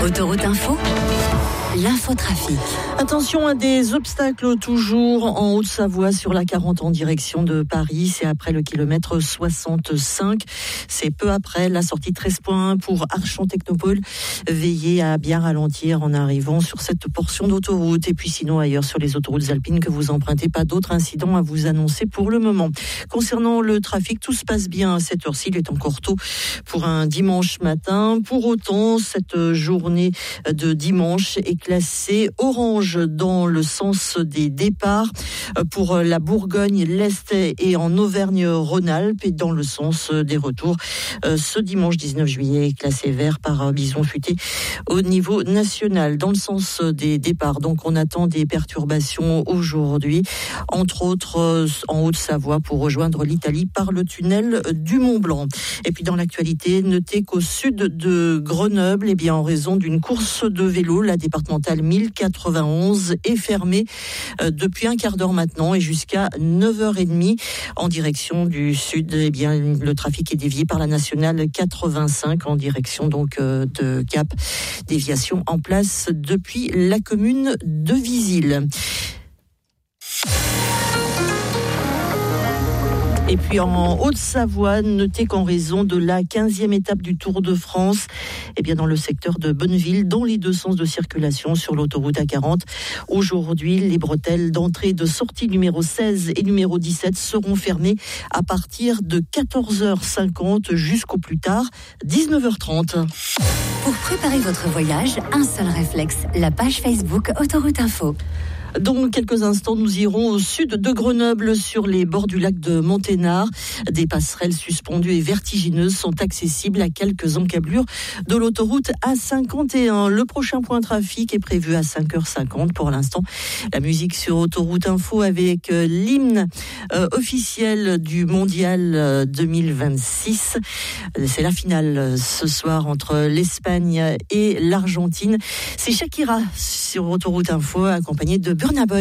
Autoroute Info, l'infotrafic. Attention à des obstacles toujours en Haute-Savoie sur la 40 en direction de Paris. C'est après le kilomètre 65. C'est peu après la sortie 13.1 pour Archamps-Technopole. Veillez à bien ralentir en arrivant sur cette portion d'autoroute. Et puis sinon ailleurs sur les autoroutes alpines que vous empruntez, pas d'autres incidents à vous annoncer pour le moment. Concernant le trafic, tout se passe bien à cette heure-ci. Il est encore tôt pour un dimanche matin. Pour autant, cette journée de dimanche est classée orange dans le sens des départs pour la Bourgogne, l'Est et en Auvergne-Rhône-Alpes, et dans le sens des retours. Ce dimanche 19 juillet est classé vert par Bison Futé au niveau national. Dans le sens des départs, donc on attend des perturbations aujourd'hui, entre autres en Haute-Savoie pour rejoindre l'Italie par le tunnel du Mont-Blanc. Et puis dans l'actualité, notez qu'au sud de Grenoble, eh bien en raison d'une course de vélo, la départementale 1091 est fermée depuis un quart d'heure maintenant et jusqu'à 9h30 en direction du sud. Eh bien le trafic est dévié par la nationale 85 en direction donc de Gap. Déviation en place depuis la commune de Visil. Et puis en Haute-Savoie, notez qu'en raison de la 15e étape du Tour de France, eh bien dans le secteur de Bonneville, dans les deux sens de circulation sur l'autoroute A40, aujourd'hui, les bretelles d'entrée et de sortie numéro 16 et numéro 17 seront fermées à partir de 14h50 jusqu'au plus tard 19h30. Pour préparer votre voyage, un seul réflexe, la page Facebook Autoroute Info. Dans quelques instants, nous irons au sud de Grenoble, sur les bords du lac de Monténard. Des passerelles suspendues et vertigineuses sont accessibles à quelques encablures de l'autoroute A51. Le prochain point trafic est prévu à 5h50. Pour l'instant, la musique sur Autoroute Info avec l'hymne officiel du Mondial 2026. C'est la finale ce soir entre l'Espagne et l'Argentine. C'est Shakira sur Autoroute Info, accompagnée de Burna Boy.